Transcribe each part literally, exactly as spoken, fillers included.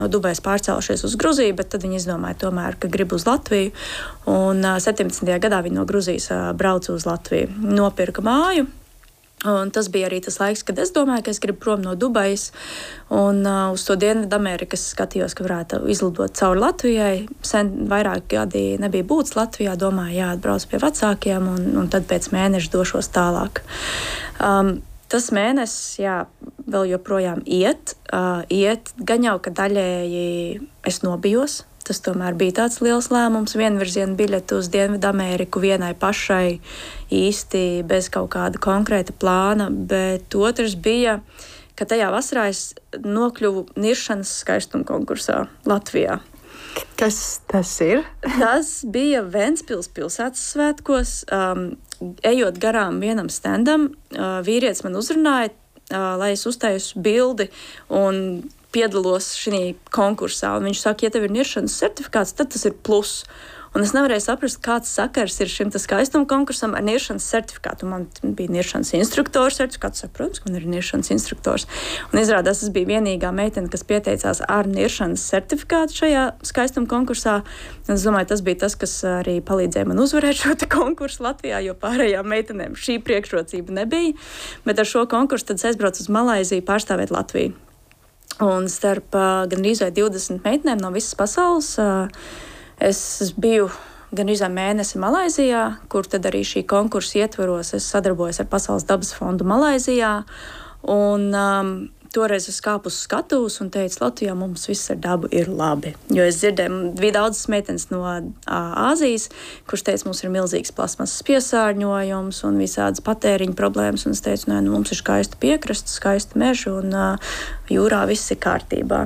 no Dubajas pārcēlušies uz Gruziju, bet tad viņi izdomāja tomēr, ka grib uz Latviju. Un septiņpadsmitajā gadā viņi no Gruzijas brauca uz Latviju. Nopirka māju. Un tas bija arī tas laiks, kad es domāju, ka es gribu prom no Dubajas. Un uh, uz to Dienvidamerikas skatījos, ka varētu izlidot cauri Latvijai. Sen vairāk gadi nebija būtis Latvijā. Domāju, jā, atbrauc pie vecākiem un, un tad pēc mēneša došos tālāk. Um, Tas mēnesis, jā, vēl joprojām iet, uh, iet, gan jau, ka daļēji es nobijos. Tas tomēr bija tāds liels lēmums, vienvirziena biļete uz Dienvidameriku vienai pašai īsti bez kaut kāda konkrēta plāna, bet otrs bija, ka tajā vasarā es nokļuvu niršanas skaistuma konkursā Latvijā. Kas tas ir? Tas bija Ventspils pilsētas svētkos. Um, ejot garām vienam standam, uh, vīrietis man uzrunāja, uh, lai es uztaisu bildi un piedalos šī konkursā. Un viņš saka, ja tev ir niršanas certifikāts, tad tas ir plus. Un es nevarēju saprast, kāds sakars ir šim skaistuma konkursam ar niršanas certifikātu. Man bija niršanas instruktors certifikāts, protams, ka man ir niršanas instruktors. Un izrādās, es biju vienīgā meitene, kas pieteicās ar niršanas certifikātu šajā skaistuma konkursā. Un es domāju, tas bija tas, kas arī palīdzēja man uzvarēt šo konkursu Latvijā, jo pārējām meitenēm šī priekšrocība nebija. Bet ar šo konkursu tad es aizbraucu uz Malaiziju pārstāvēt Latviju. Un starp uh, gandrīz vai divdesmit meitenēm no visas pasaules uh, es biju gandrīz mēnesi Malaizijā, kur tad arī šī konkursa ietvaros es sadarbojos ar Pasaules dabas fondu Malaizijā. Un um, toreiz es kāpu uz skatuves un teicu, Latvijā mums viss ar dabu ir labi. Jo es dzirdēju, bija daudzas meitenes no uh, Āzijas, kurš teica, mums ir milzīgs plasmasas piesārņojums un visādas patēriņa problēmas. Un es teicu, nē, nu, mums ir skaista piekrasta, skaista meža un uh, jūrā viss ir kārtībā.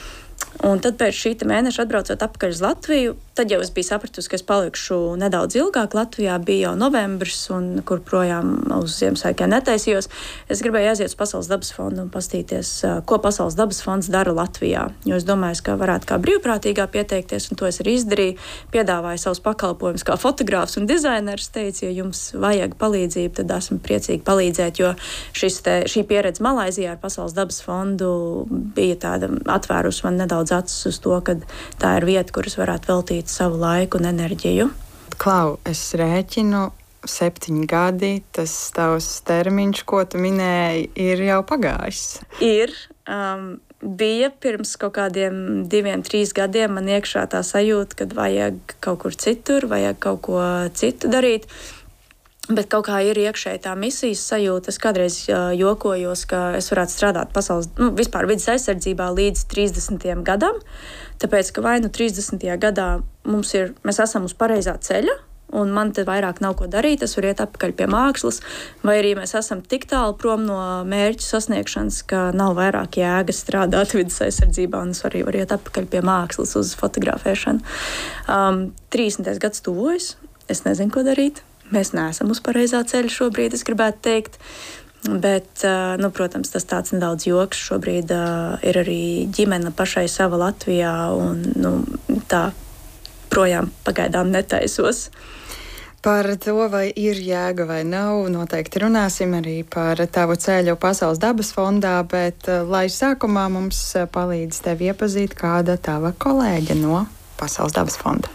Un tad pēc šī mēneša atbraucot atpakaļ uz Latviju, tad jau es biju sapratusi, ka es palikšu nedaudz ilgāk Latvijā. Bija jau novembris, un kur projām uz Ziemassvētkiem netaisījos. Es gribēju aiziet uz Pasaules dabas fondu un pastīties, ko Pasaules dabas fonds dara Latvijā. Jo es domāju, ka varētu kā brīvprātīgā pieteikties, un to es arī izdarīju. Piedāvāju savus pakalpojumus kā fotogrāfs un dizainers. Teicu, ja jums vajag palīdzību, tad esmu priecīgi palīdzēt, jo šis te, šī pieredze Malaizijā ar Pasaules dabas fondu bija tāda atvērusi man nedaudz acis uz to, ka tā ir vieta, kuras varētu veltīt savu laiku un enerģiju. Klau, es rēķinu septiņi gadi, tas tavs termiņš, ko tu minēji, ir jau pagājis. Ir. Um, bija pirms kaut kādiem diviem, trīs gadiem man iekšā tā sajūta, kad vajag kaut kur citur, vajag kaut ko citu darīt. Bet kaut kā ir iekšēji tā misijas sajūta. Es kādreiz uh, jokojos, ka es varētu strādāt pasaules, nu, vispār vidas aizsardzībā līdz trīsdesmitajam gadam, tāpēc, ka vai nu trīsdesmitajā gadā mums ir, mēs esam uz pareizā ceļa, un man te vairāk nav ko darīt, es varu iet atpakaļ pie mākslas, vai arī mēs esam tik tālu prom no mērķu sasniegšanas, ka nav vairāk jēgas strādāt vidas aizsardzībā, un es arī varu iet atpakaļ pie mākslas uz fotografēšanu. Um, trīsdesmitais gads tuvojas, es nezinu, ko darīt. Mēs neesam uz pareizā ceļa šobrīd, es gribētu teikt. Bet, nu, protams, tas tāds nedaudz joks. Šobrīd uh, ir arī ģimene pašai sava Latvijā, un nu, tā projām pagaidām netaisos. Par to, vai ir jēga vai nav, noteikti runāsim arī par tavu ceļu Pasaules dabas fondā, bet, lai sākumā mums palīdz tev iepazīt kāda tava kolēģe no Pasaules dabas fonda.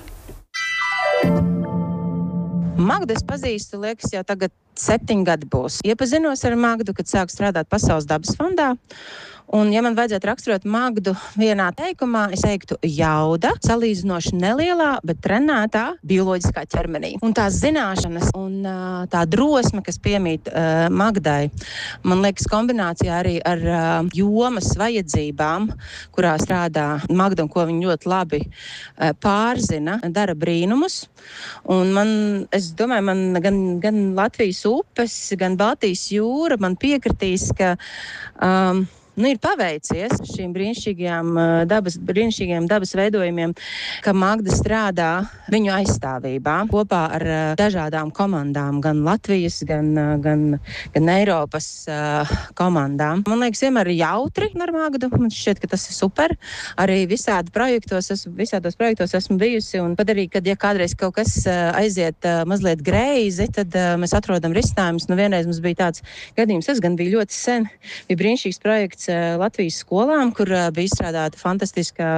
Magdu es pazīstu, liekas, jau tagad septiņi gadi būs. Iepazinos ar Magdu, kad sāku strādāt Pasaules dabas fondā. Un, ja man vajadzētu raksturot Magdu vienā teikumā, es teiktu jauda, salīdzinoši nelielā, bet trenētā bioloģiskā ķermenī. Un tās zināšanas un uh, tā drosme, kas piemīt uh, Magdai, man liekas kombinācijā arī ar uh, jomas vajadzībām, kurā strādā Magda un ko viņa ļoti labi uh, pārzina, dara brīnumus. Un man, es domāju, man gan, gan Latvijas upes, gan Baltijas jūra man piekritīs, ka um, Nu, ir paveicies šīm brīnišķīgajām dabas, brīnišķīgajiem dabas veidojumiem, ka Magda strādā viņu aizstāvībā kopā ar dažādām komandām, gan Latvijas, gan, gan, gan Eiropas uh, komandām. Man liekas, vienmēr ir jautri ar Magdu. Man šķiet, ka tas ir super. Arī visādi projektos, esmu, visādos projektos esmu bijusi, un pat arī, kad ja kādreiz kaut kas uh, aiziet uh, mazliet greizi, tad uh, mēs atrodam risinājumus. Nu, vienreiz mums bija tāds gadījums, tas gan bija ļoti sen, bija brīnišķīgs projekts Latvijas skolām, kur bija izstrādāta fantastiska